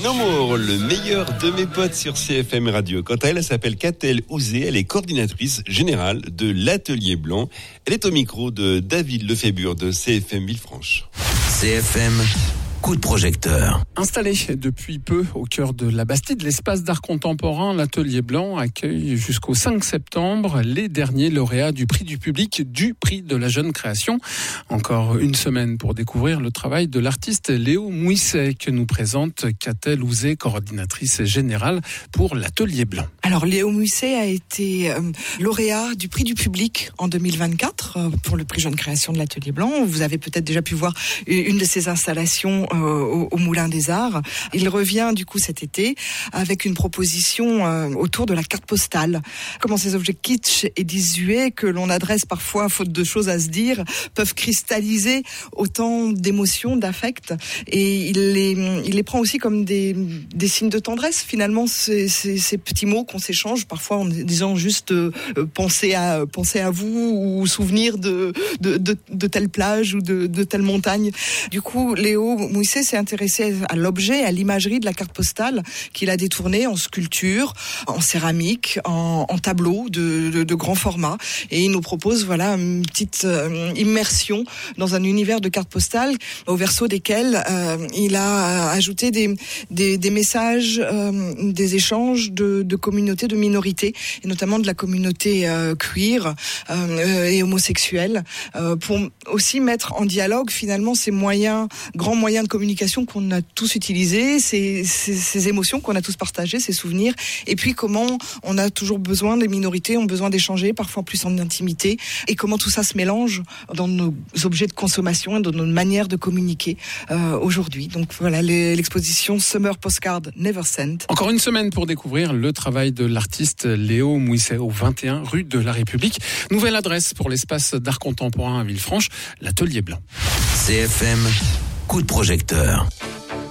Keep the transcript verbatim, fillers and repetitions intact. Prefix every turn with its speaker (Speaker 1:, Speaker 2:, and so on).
Speaker 1: No More, le meilleur de mes potes sur C F M Radio. Quant à elle, elle s'appelle Catel Ouzé. Elle est coordinatrice générale de l'Atelier Blanc. Elle est au micro de David Lefébure de C F M Villefranche.
Speaker 2: C F M, coup de projecteur.
Speaker 3: Installé depuis peu au cœur de la Bastide, l'espace d'art contemporain, l'Atelier Blanc accueille jusqu'au cinq septembre les derniers lauréats du prix du public, du prix de la jeune création. Encore une semaine pour découvrir le travail de l'artiste Léo Mouisset que nous présente Catel Ouzé, coordinatrice générale pour l'Atelier Blanc.
Speaker 4: Alors Léo Mouisset a été euh, lauréat du prix du public en deux mille vingt-quatre euh, pour le prix jeune création de l'Atelier Blanc. Vous avez peut-être déjà pu voir une de ses installations euh, au, au Moulin des Arts. Il revient du coup cet été avec une proposition euh, autour de la carte postale. Comment ces objets kitsch et désuets que l'on adresse parfois, faute de choses à se dire, peuvent cristalliser autant d'émotions, d'affects. Et il les, il les prend aussi comme des, des signes de tendresse. Finalement, ces, ces, ces petits mots qu'on s'échange parfois en disant juste euh, pensez à pensez à vous ou souvenir de de, de, de telle plage ou de, de telle montagne. Du coup, Léo Mouisset s'est intéressé à l'objet, à l'imagerie de la carte postale qu'il a détournée en sculpture, en céramique, en, en tableau de, de, de grand format. Et il nous propose voilà une petite euh, immersion dans un univers de cartes postales au verso desquelles euh, il a ajouté des des, des messages, euh, des échanges de, de communautés, de minorités, et notamment de la communauté euh, queer euh, et homosexuelle, euh, pour aussi mettre en dialogue finalement ces moyens, grands moyens de communication qu'on a tous utilisés, ces, ces, ces émotions qu'on a tous partagées, ces souvenirs, et puis comment on a toujours besoin, les minorités ont besoin d'échanger, parfois plus en intimité, et comment tout ça se mélange dans nos objets de consommation et dans nos manières de communiquer euh, aujourd'hui. Donc voilà, les, l'exposition Summer Postcard Never Sent.
Speaker 3: Encore une semaine pour découvrir le travail de l'artiste Léo Mouisset au vingt et un rue de la République. Nouvelle adresse pour l'espace d'art contemporain à Villefranche, l'Atelier Blanc.
Speaker 2: C F M, coup de projecteur.